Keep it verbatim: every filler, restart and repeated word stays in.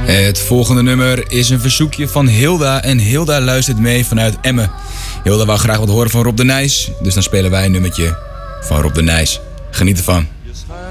Het volgende nummer is een verzoekje van Hilda en Hilda luistert mee vanuit Emmen. Hilda wou graag wat horen van Rob de Nijs, dus dan spelen wij een nummertje van Rob de Nijs. Geniet ervan.